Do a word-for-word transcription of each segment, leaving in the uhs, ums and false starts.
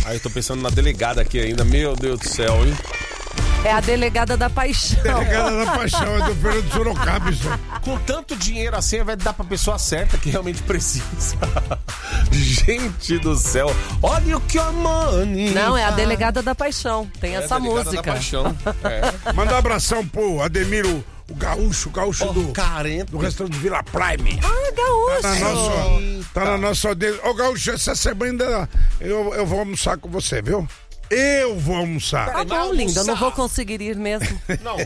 Aí eu tô pensando na delegada aqui ainda. Meu Deus do céu, hein? É a delegada da paixão. Delegada da paixão, é do Fernando Sorocaba, isso. Com tanto dinheiro assim, vai dar pra pessoa certa que realmente precisa. Gente do céu. Olha o que a money. Não, é a delegada da paixão. Tem É essa a delegada música. da paixão. É. Manda um abração pro Ademiro, o gaúcho, o gaúcho Oh, do, carento. do restaurante Vila Prime. Ah, gaúcho. Tá na nossa, tá na nossa audiência. Ô, gaúcho, essa semana ainda eu, eu vou almoçar com você, viu? Eu vou almoçar. Tá bom, linda, eu não vou conseguir ir mesmo. Não,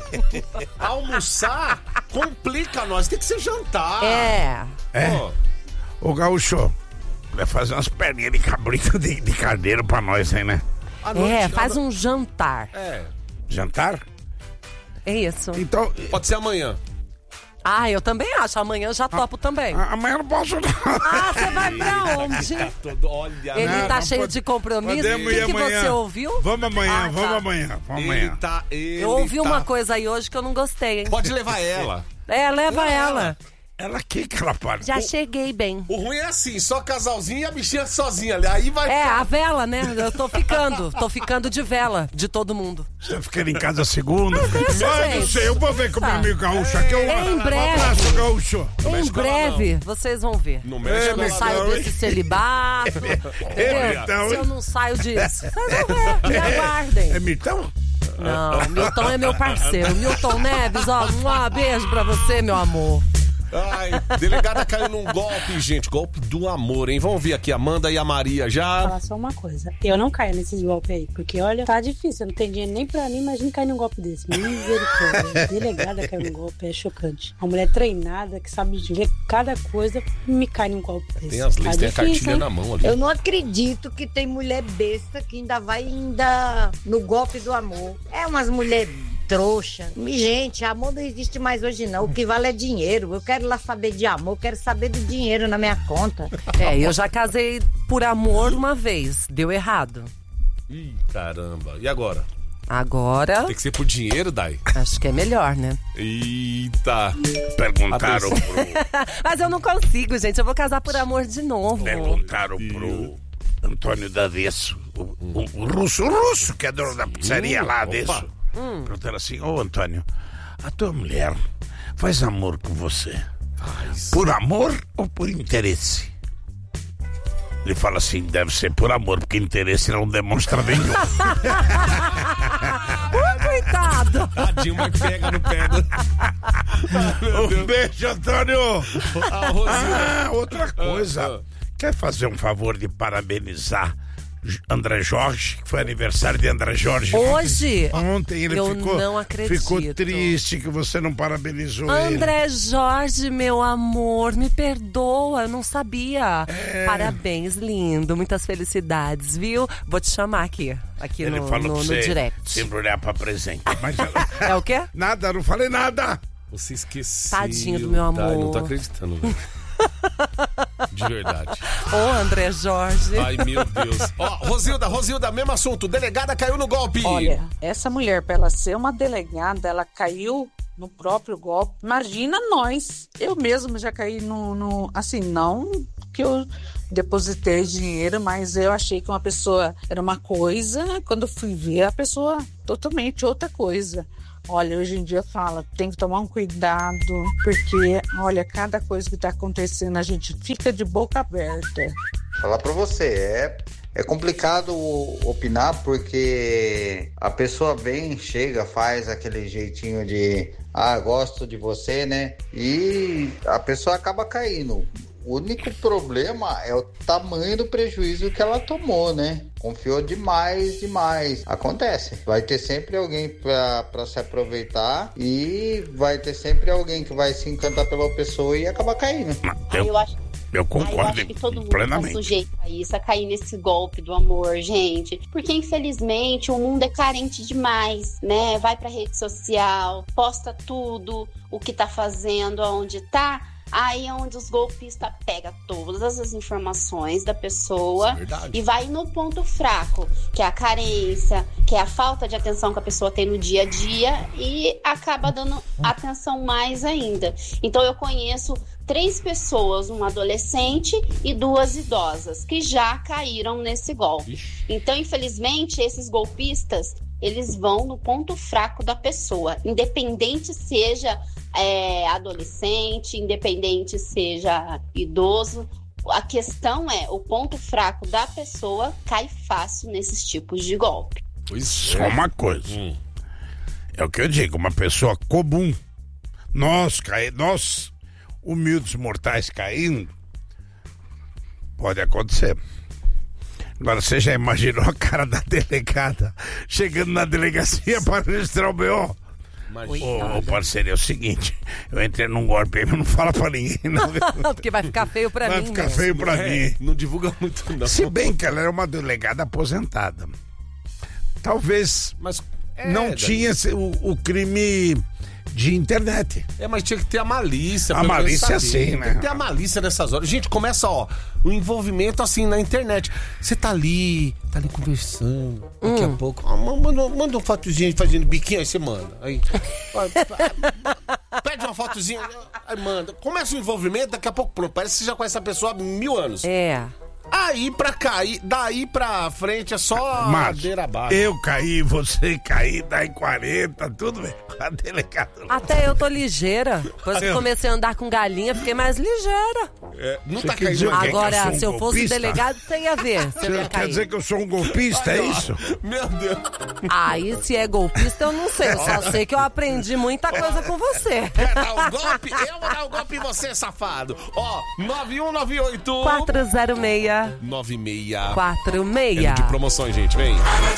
almoçar complica nós, tem que ser jantar. É. É? Pô, Ô, gaúcho, vai fazer umas perninhas de cabrito de, de carneiro pra nós aí, né? à noite, É, à faz no- um jantar. É, Jantar? É isso. Então, pode ser amanhã. Ah, eu também acho. Amanhã eu já topo também. a- amanhã eu não posso não. Ah, você vai pra onde? Todo, olha, Ele Não, tá não cheio pode- de compromisso. O podemos que, ir que amanhã. você ouviu? Vamos amanhã, Ah, tá. vamos amanhã, vamos ele amanhã. tá. Ele Eu ouvi tá... uma coisa aí hoje que eu não gostei, hein? Pode levar ela. É, leva ela. Ela aqui que ela para. Já cheguei bem. O ruim é assim, só casalzinho e a bichinha sozinha ali. Aí vai. É, a vela, né? Eu tô ficando. Tô ficando de vela de todo mundo. Você fica em casa segunda. isso, Ah, não gente. sei, eu vou ver com o meu Tá. amigo gaúcho aqui. Um, Em um breve. abraço, gaúcho. Em mexe com ela, breve, vocês vão ver. Não Se mexe eu com não ela, saio não, desse celibato. entendeu? Mitão, Se hein? eu não saio disso. Vocês vão ver, me aguardem. É Mitão? Não, Milton é meu parceiro. Milton Neves, ó, um beijo pra você, meu amor. Ai, delegada caiu num golpe, gente. Golpe do amor, hein? Vamos ver aqui, Amanda e a Maria já. Falar só uma coisa. Eu não caio nesses golpes aí, porque olha, tá difícil. Eu não tenho dinheiro nem pra mim, imagina cair num golpe desse. Misericórdia. Delegada caiu num golpe, é chocante. Uma mulher treinada, que sabe ver cada coisa, me cai num golpe desse. Tem as leis, Tá tem a difícil, cartilha hein? na mão ali. Eu não acredito que tem mulher besta que ainda vai ainda no golpe do amor. É umas mulheres trouxa. Gente, amor não existe mais hoje não. O que vale é dinheiro. Eu quero lá saber de amor, eu quero saber do dinheiro na minha conta. É, eu já casei por amor uma vez. Deu errado. Ih, caramba. E agora? Agora, Tem que ser por dinheiro, Dai? acho que é melhor, né? Eita. Perguntaram Atenção. pro, Mas eu não consigo, gente. Eu vou casar por amor de novo. perguntaram pro Antônio Davesso, o, o, o russo, o russo, que é dono da pizzaria lá, Opa. Davesso. Perguntaram assim, ô Antônio, a tua mulher faz amor com você por amor ou por interesse? Ele fala assim, deve ser por amor, porque interesse não demonstra nenhum. Uh, coitado! Tadinho, mas pega no pé do... Um beijo, Antônio! Ah, Rosinha. Ah, outra coisa. Ah, Quer fazer um favor de parabenizar André Jorge, que foi aniversário de André Jorge Hoje? Ontem, ontem ele Eu ficou, não acredito. ficou triste que você não parabenizou ele. André Jorge, meu amor, me perdoa, eu não sabia. É. Parabéns, lindo, muitas felicidades, viu? Vou te chamar aqui, aqui Ele no, falou no, pra no você direct. sempre olhar pra presente. Mas É o quê? nada, não falei nada. Você esqueceu. Tadinho do meu Dai, não amor. tô acreditando, velho. De verdade. Ô, André Jorge. Ai, meu Deus. Ó, Rosilda, Rosilda, mesmo assunto. Delegada caiu no golpe. Olha, essa mulher, pra ela ser uma delegada, ela caiu no próprio golpe. Imagina nós. Eu mesmo já caí no, no... Assim, não que eu depositei dinheiro, mas eu achei que uma pessoa era uma coisa. Quando eu fui ver, a pessoa totalmente outra coisa. Olha, hoje em dia fala, tem que tomar um cuidado, porque, olha, cada coisa que tá acontecendo, a gente fica de boca aberta. Falar pra você, é, é complicado opinar porque a pessoa vem, chega, faz aquele jeitinho de ah, gosto de você, né? E a pessoa acaba caindo. O único problema é o tamanho do prejuízo que ela tomou, né? Confiou demais, demais. Acontece. Vai ter sempre alguém pra, pra se aproveitar e vai ter sempre alguém que vai se encantar pela pessoa e acabar caindo. Eu, Eu acho, eu ah, eu concordo acho que todo mundo plenamente. tá sujeito a isso, a cair nesse golpe do amor, gente. Porque, infelizmente, o mundo é carente demais, né? Vai pra rede social, posta tudo, o que tá fazendo, aonde tá. Aí é onde os golpistas pegam todas as informações da pessoa e vai no ponto fraco, que é a carência, que é a falta de atenção que a pessoa tem no dia a dia e acaba dando atenção mais ainda. Então eu conheço três pessoas, uma adolescente e duas idosas, que já caíram nesse golpe. Então, infelizmente, esses golpistas, eles vão no ponto fraco da pessoa, independente seja é, adolescente, independente seja idoso. A questão é, o ponto fraco da pessoa cai fácil nesses tipos de golpe. Só uma coisa. Hum. É o que eu digo, uma pessoa comum, nós, cai, nós humildes mortais caindo, pode acontecer. Agora, você já imaginou a cara da delegada chegando na delegacia para registrar o B O? Ô, ô, parceiro, é o seguinte, eu entrei num golpe aí, mas não fala pra ninguém, não. Porque vai ficar feio pra vai mim. Vai ficar mesmo. feio pra é, mim. Não divulga muito, não. Se bem que ela era uma delegada aposentada. Talvez mas, é, não tinha o, o crime de internet. É, mas tinha que ter a malícia. A malícia sim, né? Tem que ter a malícia nessas horas. Gente, começa, ó, o envolvimento assim na internet. Você tá ali, tá ali conversando. Daqui hum. a pouco, ó, manda, manda uma fotozinha fazendo biquinho, aí você manda. Aí, pede uma fotozinha, aí manda. Começa o envolvimento, daqui a pouco, pronto, parece que você já conhece essa pessoa há mil anos. É. Aí pra cair, daí pra frente é só ladeira abaixo. Eu caí, você caí, daí quarenta, tudo bem. A delegada. Até eu tô ligeira. Depois que comecei a andar com galinha, fiquei mais ligeira. É, não você tá caindo. Agora, eu um se eu fosse golpista? delegado, você ia ver. Você Você ia quer cair. dizer que eu sou um golpista, é isso? Meu Deus. Aí, se é golpista, eu não sei. Eu só sei que eu aprendi muita coisa com você. Quer dar um golpe? Eu vou dar um golpe em você, safado. Ó, nove um nove oito quatro zero seis nove seis quatro seis. Ano de promoções, gente, vem.